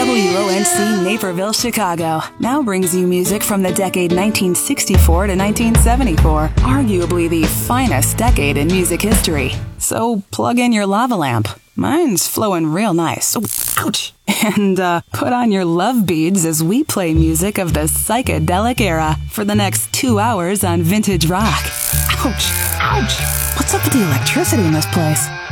WONC Naperville, Chicago now brings you music from the decade 1964 to 1974, arguably the finest decade in music history. So plug in your lava lamp. Mine's flowing real nice. Oh, ouch! And put on your love beads as we play music of the psychedelic era for the next 2 hours on Vintage Rock. Ouch! Ouch! What's up with the electricity in this place?